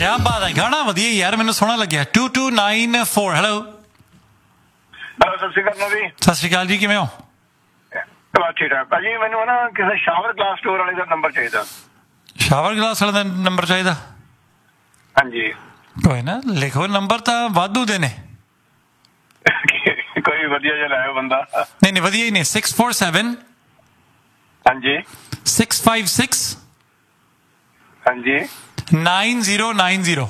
क्या बात है, गाना वधिया यार, मैनू सोहना लग्या। 2294 हेलो। सत श्री अकाल जी। सत श्री अकाल जी, किवें हो? बस ठीक ठाक भाजी। मैनू ना किसी शावर ग्लास स्टोर वाले का नंबर चाहिए। शावर ग्लास वाले का नंबर चाहिए? हाँ जी। कोई ना, लिखो नंबर तो वाधू दे ने। कोई वधिया जिहा लाओ बंदा। नहीं वधिया ही नहीं। 647 हाँ जी 656 हाँ जी 9090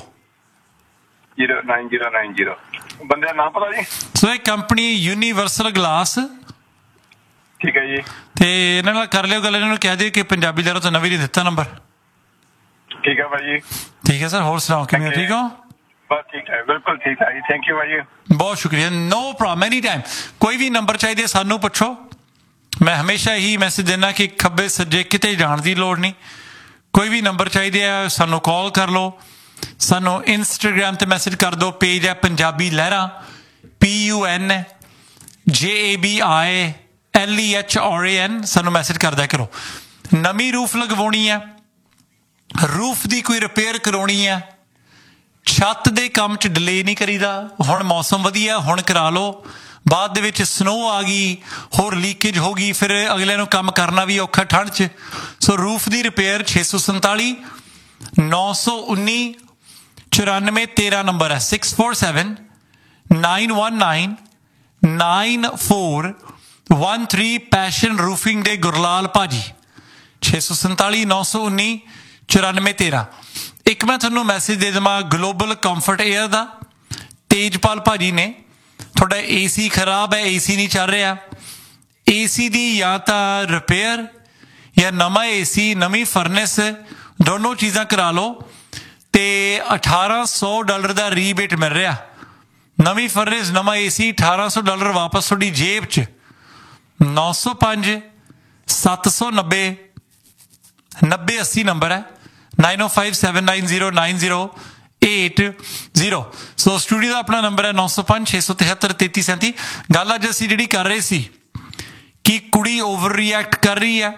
09090 बंदे का नाम पता जी? सो एक कंपनी यूनीवर्सल ग्लास। ठीक है जी। ते इन्हां नाल कर लियो गल, इन्हां नूं कह दिओ कि पंजाबी दरों तो नवीं नहीं दिता नंबर। ठीक है भाजी। ठीक है सर, होर सुनाओ किवें? ठीक हो? बस ठीक है, बिल्कुल ठीक है जी। थैंक यू भाजी, बहुत शुक्रिया। No problem, any time. कोई भी नंबर चाहिए सानू पुछो। मैं हमेशा ही मैसेज देना कि खब्बे सज्जे किते जाण दी लोड़ नहीं। कोई भी नंबर चाहिए सानू कॉल कर लो, सानू इंस्टाग्राम ते मैसेज कर दो। पेज है पंजाबी लहरा, PUNJABILEHRAN। सानू मैसेज कर दिया करो। नवी रूफ लगवानी है, रूफ की कोई रिपेयर करवानी है, छत दे काम च डिले नहीं करीदा। हुण मौसम वधिया, हुण करा लो। बाद दे विच स्नो आ गई, होर लीकेज हो गई, फिर अगले नूं काम करना भी औखा ठंड च। सो रूफ की रिपेयर 647 919 9413 नंबर है। 647 919 9413 पैशन रूफिंग दे गुरलाल भाजी। 647 919 9413। एक मैं थोनों मैसेज दे देवां ग्लोबल कंफर्ट एयर का। तेजपाल भाजी ने थोड़ा AC खराब है, AC नहीं चल रहा, AC दी या तो रिपेयर या नवा AC नवी फरनेस दोनों चीज़ां करा लो ते $1800 का रीबेट मिल रहा। नवी फरनेस नवा AC $1800 वापस थोड़ी जेब च। 905 790 9080 नंबर है। 9057909080। सो स्टूडियो का अपना नंबर है 905 673 3337। गल अज असीं जिहड़ी कर रहे सी कि कुड़ी ओवर रिएक्ट कर रही है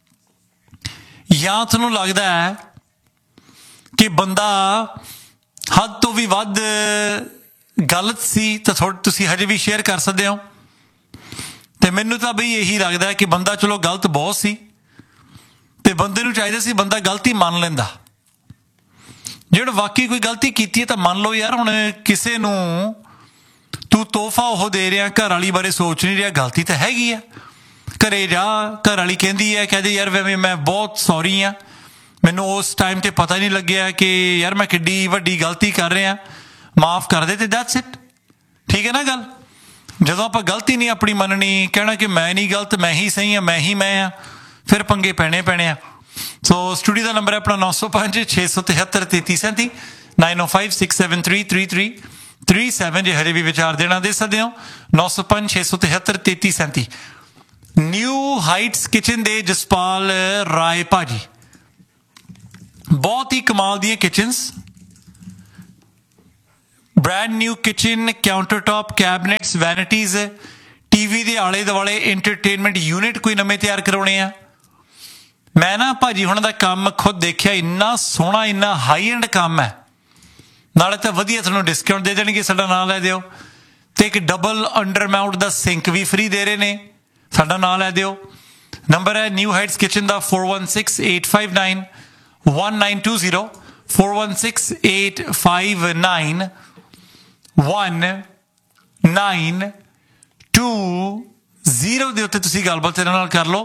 या तुहानूं लगदा है कि बंदा हद तो भी वध गलत सी, तो तुसीं हजे भी शेयर कर सकते हो। तो मैनूं तां बई यही लगदा है कि बंदा चलो गलत बहुत सी, ते बंदे नूं चाहिदा सी बंदा गलती मान लैंदा। जेड़ा वाकई कोई गलती कीती है तो मान लो यार। हुण किसे नूं तू तोहफा ओह दे रहा, घर वाली बारे सोच नहीं रहा, गलती तो हैगी है। घरे जा, घर वाली कहती है, कहदे यार मैं बहुत सॉरी हाँ, मैनू उस टाइम ते पता नहीं लग्या कि यार मैं किड्डी वड्डी गलती कर रहा, माफ़ कर दे, ते दैट्स इट। ठीक है ना गल? जदों आपां गलती नहीं अपनी मननी, कहना कि मैं नहीं गलत, मैं ही सही हाँ, मैं ही मैं हाँ, फिर पंगे पैने आ। सो स्टूडियो का नंबर है अपना 905 673 3337 905 673 3337। जे हजे भी विचार देना दे सकते हो। 905 673 3337। न्यू हाइट्स किचन दे जसपाल राय भाजी, बहुत ही कमाल दी kitchens, brand new kitchen, counter top, cabinets, vanities, TV के आले दुआले एंटरटेनमेंट यूनिट कोई नवे तैयार करवाने आ। मैं ना भाजी हुणां दा काम खुद देखिया, इन्ना सोहना, इन्ना हाई एंड काम है। नाले तो वधिया तुहानूं डिस्काउंट दे देणगे, साडा नाम लै दिओ। ते एक डबल अंडर माउंट दा सिंक भी फ्री दे रहे ने, साडा नाम लै दिओ। नंबर है न्यू हाइट्स किचन दा 416859 1920 416859 1920 ਦੇ ਉੱਤੇ ਤੁਸੀਂ ਗੱਲਬਾਤ ਇਹਨਾਂ ਨਾਲ ਕਰ ਲਓ।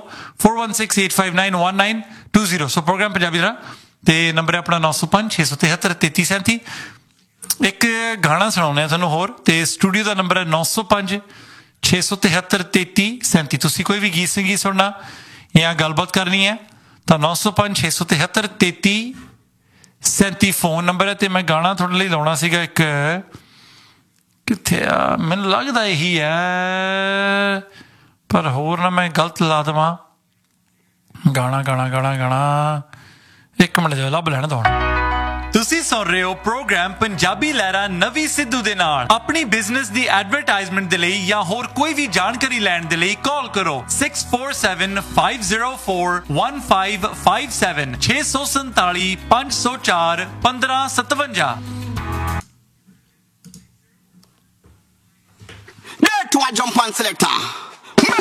4168591920। ਸੋ ਪ੍ਰੋਗਰਾਮ ਪੰਜਾਬੀ ਦਾ ਤੇ ਨੰਬਰ ਹੈ ਆਪਣਾ 905 673 3337। ਇੱਕ ਗਾਣਾ ਸੁਣਾਉਂਦੇ ਆ ਤੁਹਾਨੂੰ ਹੋਰ, ਤੇ ਸਟੂਡੀਓ ਦਾ ਨੰਬਰ ਹੈ 905 673 3337। ਤੁਸੀਂ ਕੋਈ ਵੀ ਗੀਤ ਸੰਗੀਤ ਸੁਣਨਾ ਜਾਂ ਗੱਲਬਾਤ ਕਰਨੀ ਹੈ ਤਾਂ 905 673 3337 ਫੋਨ ਨੰਬਰ ਹੈ। ਤੇ ਮੈਂ ਗਾਣਾ ਤੁਹਾਡੇ ਲਈ ਲਾਉਣਾ ਸੀਗਾ ਇੱਕ, ਕਿੱਥੇ ਆ, ਮੈਨੂੰ ਲੱਗਦਾ ਇਹੀ ਹੈ, पर होर ना मैं गलत ला देवां। गाना गाना गाना गाना एक मिनट जो लभ लैण दो। ਤੁਸੀਂ ਸੁਣ ਰਹੇ ਹੋ ਪ੍ਰੋਗਰਾਮ ਪੰਜਾਬੀ ਲਹਿਰਾ ਨਵੀਂ ਸਿੱਧੂ ਦੇ ਨਾਲ। ਆਪਣੀ ਬਿਜ਼ਨਸ ਦੀ ਐਡਵਰਟਾਈਜ਼ਮੈਂਟ ਦੇ ਲਈ ਜਾਂ ਹੋਰ ਕੋਈ ਵੀ ਜਾਣਕਾਰੀ ਲੈਣ ਦੇ ਲਈ ਕਾਲ ਕਰੋ 6475041557 647 504 1557। There to a jump on selector.